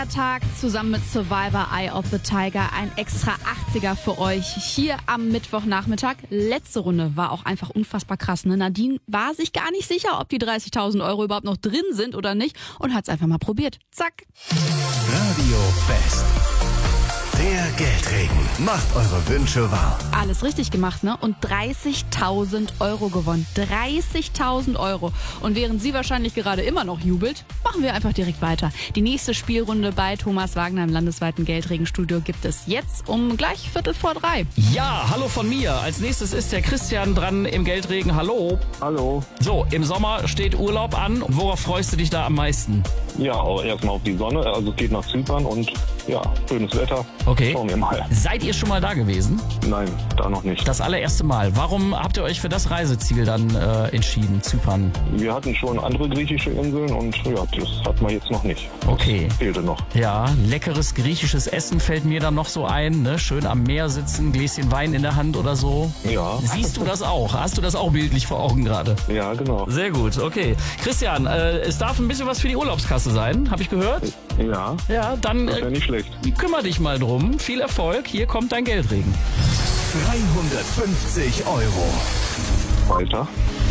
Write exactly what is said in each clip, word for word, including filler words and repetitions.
Tag zusammen mit Survivor Eye of the Tiger, ein extra achtziger für euch hier am Mittwochnachmittag. Letzte Runde war auch einfach unfassbar krass. Ne? Nadine war sich gar nicht sicher, ob die dreißigtausend Euro überhaupt noch drin sind oder nicht und hat es einfach mal probiert. Zack. Radio Fest. Der Geldregen macht eure Wünsche wahr. Alles richtig gemacht, ne? Und dreißigtausend Euro gewonnen. dreißigtausend Euro. Und während sie wahrscheinlich gerade immer noch jubelt, machen wir einfach direkt weiter. Die nächste Spielrunde bei Thomas Wagner im landesweiten Geldregenstudio gibt es jetzt um gleich Viertel vor drei. Ja, hallo von mir. Als nächstes ist der Christian dran im Geldregen. Hallo. Hallo. So, im Sommer steht Urlaub an. Worauf freust du dich da am meisten? Ja, auch erstmal auf die Sonne. Also es geht nach Zypern und ja, schönes Wetter. Okay. Schauen wir mal. Seid ihr schon mal da gewesen? Nein, da noch nicht. Das allererste Mal. Warum habt ihr euch für das Reiseziel dann äh, entschieden, Zypern? Wir hatten schon andere griechische Inseln und ja, das hat man jetzt noch nicht. Okay. Das fehlte noch. Ja, leckeres griechisches Essen fällt mir dann noch so ein. Ne? Schön am Meer sitzen, Gläschen Wein in der Hand oder so. Ja. Siehst du das auch? Hast du das auch bildlich vor Augen gerade? Ja, genau. Sehr gut, okay. Christian, äh, es darf ein bisschen was für die Urlaubskasse sein, habe ich gehört? Ja. Ja, dann Das ist ja äh, nicht schlecht. kümmere dich mal drum. Viel Erfolg, hier kommt dein Geldregen. dreihundertfünfzig Euro. Weiter.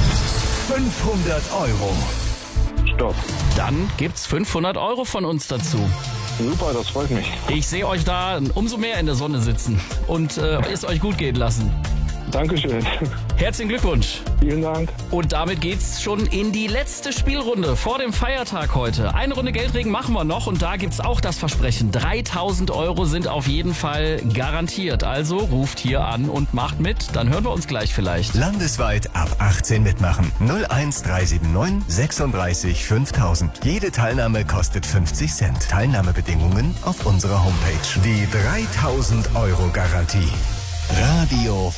fünfhundert Euro. Stopp. Dann gibt's fünfhundert Euro von uns dazu. Super, das freut mich. Ich sehe euch da umso mehr in der Sonne sitzen und äh, es euch gut gehen lassen. Dankeschön. Herzlichen Glückwunsch. Vielen Dank. Und damit geht's schon in die letzte Spielrunde vor dem Feiertag heute. Eine Runde Geldregen machen wir noch und da gibt's auch das Versprechen. dreitausend Euro sind auf jeden Fall garantiert. Also ruft hier an und macht mit. Dann hören wir uns gleich vielleicht. Landesweit ab achtzehn mitmachen. null eins drei sieben neun sechsunddreißig fünftausend. Jede Teilnahme kostet fünfzig Cent. Teilnahmebedingungen auf unserer Homepage. Die dreitausend Euro Garantie. Radio